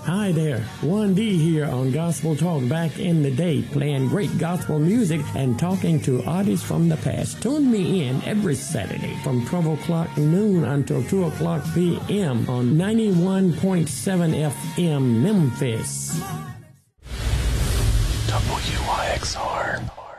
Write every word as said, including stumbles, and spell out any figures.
Hi there, one D here on Gospel Talk Back in the Day, playing great gospel music and talking to artists from the past. Tune me in every Saturday from twelve o'clock noon until two o'clock p m on ninety-one point seven F M Memphis. W Y X R.